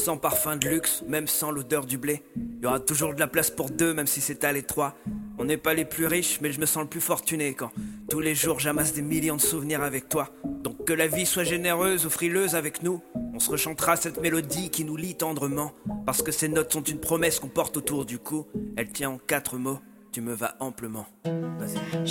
sans parfum de luxe, même sans l'odeur du blé. Y aura toujours de la place pour deux, même si c'est à l'étroit. On n'est pas les plus riches, mais je me sens le plus fortuné quand tous les jours j'amasse des millions de souvenirs avec toi. Donc que la vie soit généreuse ou frileuse avec nous, on se rechantera cette mélodie qui nous lie tendrement. Parce que ces notes sont une promesse qu'on porte autour du cou. Elle tient en 4 mots, tu me vas amplement. Vas-y.